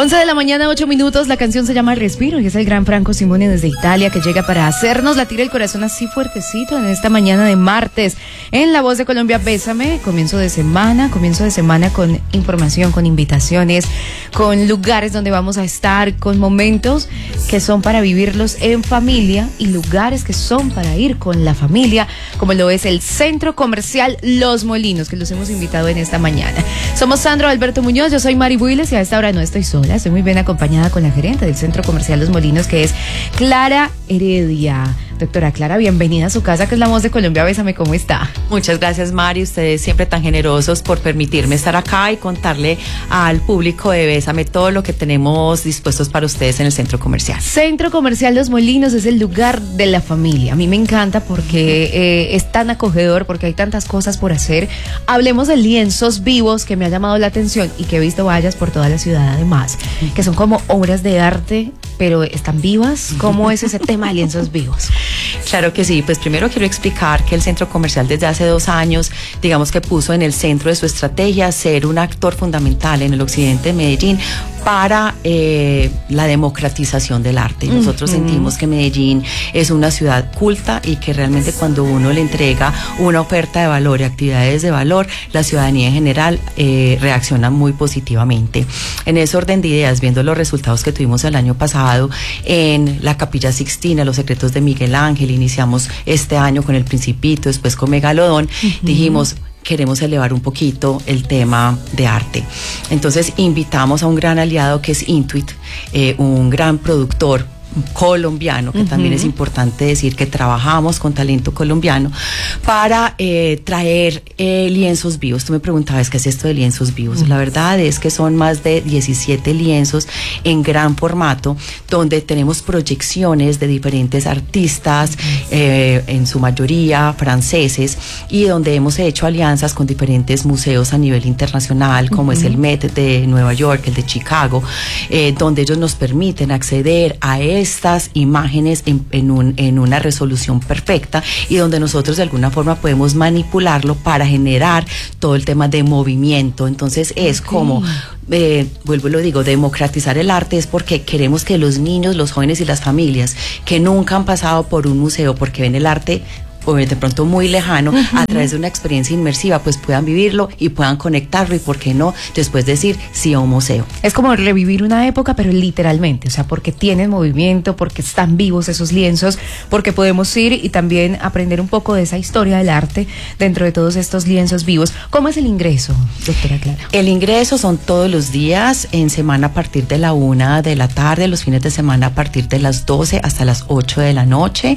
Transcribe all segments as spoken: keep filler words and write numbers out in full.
once de la mañana, ocho minutos, la canción se llama Respiro y es el gran Franco Simone desde Italia que llega para hacernos latir el corazón así fuertecito en esta mañana de martes. En La Voz de Colombia, Bésame, comienzo de semana, comienzo de semana con información, con invitaciones, con lugares donde vamos a estar, con momentos que son para vivirlos en familia y lugares que son para ir con la familia, como lo es el Centro Comercial Los Molinos, que los hemos invitado en esta mañana. Somos Sandro Alberto Muñoz, yo soy Mari Builes y a esta hora no estoy sola, estoy muy bien acompañada con la gerente del Centro Comercial Los Molinos, que es Clara Heredia. Doctora Clara, bienvenida a su casa, que es La Voz de Colombia. Bésame, ¿cómo está? Muchas gracias, Mari. Ustedes siempre tan generosos por permitirme estar acá y contarle al público de Bésame todo lo que tenemos dispuestos para ustedes en el Centro Comercial. Centro Comercial Los Molinos es el lugar de la familia. A mí me encanta porque eh, es tan acogedor, porque hay tantas cosas por hacer. Hablemos de lienzos vivos, que me ha llamado la atención y que he visto vallas por toda la ciudad además, que son como obras de arte, pero están vivas. ¿Cómo es ese tema de lienzos vivos? Claro que sí, pues primero quiero explicar que el Centro Comercial desde hace dos años, digamos que puso en el centro de su estrategia ser un actor fundamental en el occidente de Medellín para eh, la democratización del arte. Nosotros uh-huh. sentimos que Medellín es una ciudad culta y que realmente cuando uno le entrega una oferta de valor y actividades de valor, la ciudadanía en general eh, reacciona muy positivamente. En ese orden de ideas, viendo los resultados que tuvimos el año pasado en la Capilla Sixtina, Los Secretos de Miguel Ángel, iniciamos este año con El Principito, después con Megalodón, uh-huh. dijimos, queremos elevar un poquito el tema de arte. Entonces invitamos a un gran aliado que es Intuit, eh, un gran productor colombiano, que uh-huh. también es importante decir que trabajamos con talento colombiano para eh, traer eh, lienzos vivos. Tú me preguntabas qué es esto de lienzos vivos. Uh-huh. La verdad es que son más de diecisiete lienzos en gran formato, donde tenemos proyecciones de diferentes artistas, uh-huh. eh, en su mayoría franceses, y donde hemos hecho alianzas con diferentes museos a nivel internacional, como uh-huh. es el Met de Nueva York, el de Chicago, eh, donde ellos nos permiten acceder a estas imágenes en, en, un, en una resolución perfecta y donde nosotros de alguna forma podemos manipularlo para generar todo el tema de movimiento. Entonces es okay. como, eh, vuelvo y lo digo, democratizar el arte es porque queremos que los niños, los jóvenes y las familias que nunca han pasado por un museo porque ven el arte o de pronto muy lejano, uh-huh. a través de una experiencia inmersiva, pues puedan vivirlo y puedan conectarlo y, por qué no, después decir sí a un museo. Es como revivir una época, pero literalmente, o sea, porque tienen movimiento, porque están vivos esos lienzos, porque podemos ir y también aprender un poco de esa historia del arte dentro de todos estos lienzos vivos. ¿Cómo es el ingreso, doctora Clara? El ingreso son todos los días, en semana a partir de la una de la tarde, los fines de semana a partir de las doce hasta las ocho de la noche.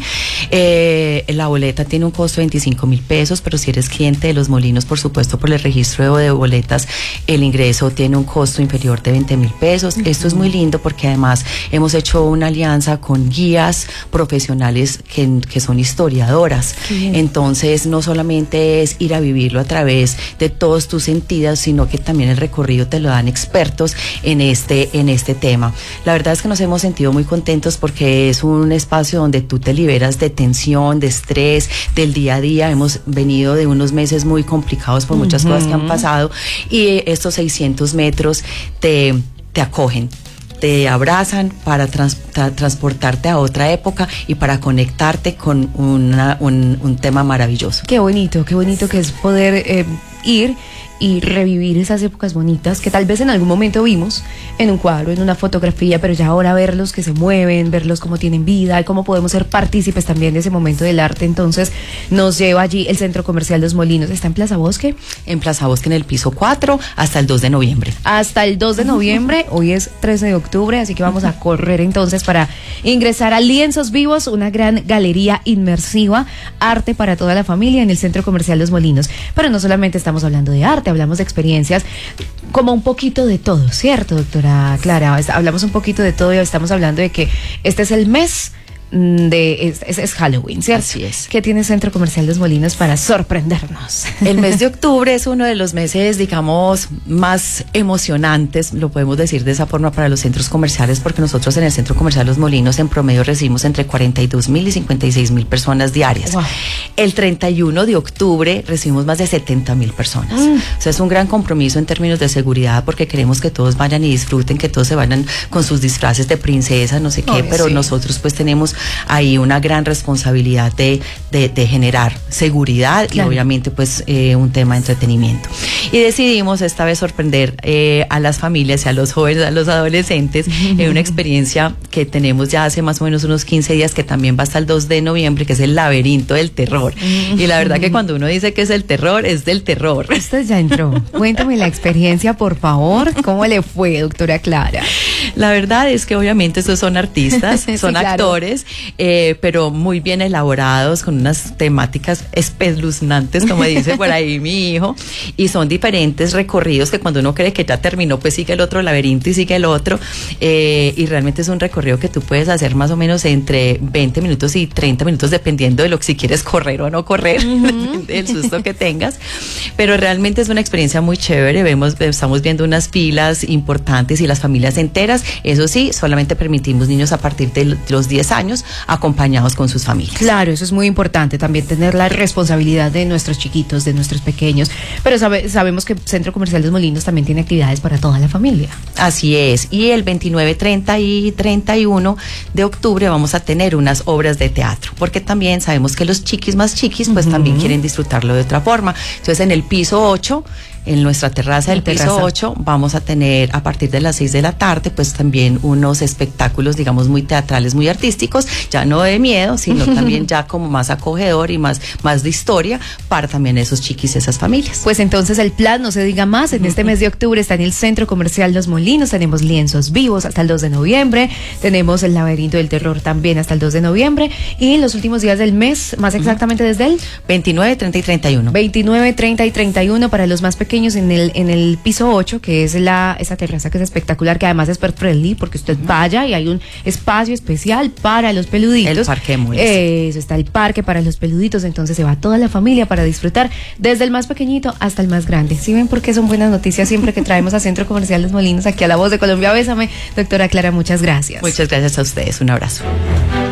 Eh, la boleta tiene un costo de veinticinco mil pesos, pero si eres cliente de Los Molinos, por supuesto, por el registro de boletas, el ingreso tiene un costo inferior de veinte mil pesos. Uh-huh. Esto es muy lindo porque además hemos hecho una alianza con guías profesionales que, que son historiadoras. Entonces, no solamente es ir a vivirlo a través de todos tus sentidos, sino que también el recorrido te lo dan expertos en este, en este tema. La verdad es que nos hemos sentido muy contentos porque es un espacio donde tú te liberas de tensión, de estrés, del día a día. Hemos venido de unos meses muy complicados por muchas uh-huh. cosas que han pasado y estos seiscientos metros te, te acogen, te abrazan para trans, tra, transportarte a otra época y para conectarte con una, un, un tema maravilloso. Qué bonito, qué bonito que es poder eh, ir y revivir esas épocas bonitas que tal vez en algún momento vimos en un cuadro, en una fotografía, pero ya ahora verlos que se mueven, verlos cómo tienen vida y cómo podemos ser partícipes también de ese momento del arte. Entonces nos lleva allí el Centro Comercial Los Molinos. ¿Está en Plaza Bosque? En Plaza Bosque, en el piso cuatro, hasta el dos de noviembre. Hasta el dos de noviembre, hoy es trece de octubre, así que vamos a correr entonces para ingresar a Lienzos Vivos, una gran galería inmersiva, arte para toda la familia en el Centro Comercial Los Molinos. Pero no solamente estamos hablando de arte, hablamos de experiencias, como un poquito de todo, ¿cierto, doctora Clara? Hablamos un poquito de todo y estamos hablando de que este es el mes de es, es, es Halloween, ¿cierto? Así es. ¿Qué tiene Centro Comercial Los Molinos para sorprendernos? El mes de octubre es uno de los meses, digamos, más emocionantes, lo podemos decir de esa forma, para los centros comerciales, porque nosotros en el Centro Comercial Los Molinos en promedio recibimos entre cuarenta y dos mil y cincuenta y seis mil personas diarias. Wow. El treinta y uno de octubre recibimos más de setenta mil personas. Mm. O sea, es un gran compromiso en términos de seguridad, porque queremos que todos vayan y disfruten, que todos se vayan con sus disfraces de princesa, no sé qué, Ay, pero sí. nosotros pues tenemos ahí una gran responsabilidad de, de, de generar seguridad, claro. y obviamente pues eh, un tema de entretenimiento. Y decidimos esta vez sorprender eh, a las familias y a los jóvenes, a los adolescentes, en eh, una experiencia que tenemos ya hace más o menos unos quince días, que también va hasta el dos de noviembre, que es el laberinto del terror. Y la verdad que cuando uno dice que es el terror, es del terror. Usted ya entró. Cuéntame la experiencia, por favor. ¿Cómo le fue, doctora Clara? La verdad es que obviamente estos son artistas, son sí, claro. actores, eh, pero muy bien elaborados, con unas temáticas espeluznantes, como dice por ahí mi hijo, y son diferentes recorridos que cuando uno cree que ya terminó, pues sigue el otro laberinto y sigue el otro, eh, y realmente es un recorrido que tú puedes hacer más o menos entre veinte minutos y treinta minutos, dependiendo de lo que si quieres correr o no correr, uh-huh. del susto que tengas, pero realmente es una experiencia muy chévere. Vemos, estamos viendo unas filas importantes y las familias enteras. Eso sí, solamente permitimos niños a partir de los diez años acompañados con sus familias. Claro, eso es muy importante, también tener la responsabilidad de nuestros chiquitos, de nuestros pequeños, pero sabe, sabemos que Centro Comercial Los Molinos también tiene actividades para toda la familia. Así es, y el veintinueve, treinta y treinta y uno de octubre vamos a tener unas obras de teatro, porque también sabemos que los chiquis más chiquis pues uh-huh. también quieren disfrutarlo de otra forma. Entonces en el piso ocho, en nuestra terraza del piso terraza. ocho, vamos a tener a partir de las seis de la tarde pues también unos espectáculos, digamos, muy teatrales, muy artísticos, ya no de miedo, sino también ya como más acogedor y más, más de historia para también esos chiquis, esas familias. Pues entonces el plan, no se diga más, en este mes de octubre está en el Centro Comercial Los Molinos, tenemos lienzos vivos hasta el dos de noviembre, tenemos el laberinto del terror también hasta el dos de noviembre, y los últimos días del mes, más exactamente desde el veintinueve, treinta y treinta y uno. veintinueve, treinta y treinta y uno para los más pequeños en el en el piso ocho, que es la esa terraza que es espectacular, que además es pet friendly, porque usted vaya y hay un espacio especial para los peluditos. El parque de Mules. Eso, está el parque para los peluditos, entonces se va toda la familia para disfrutar, desde el más pequeñito hasta el más grande. ¿Sí ven por qué son buenas noticias siempre que traemos a Centro Comercial Los Molinos aquí a La Voz de Colombia? Bésame, doctora Clara, muchas gracias. Muchas gracias a ustedes, un abrazo.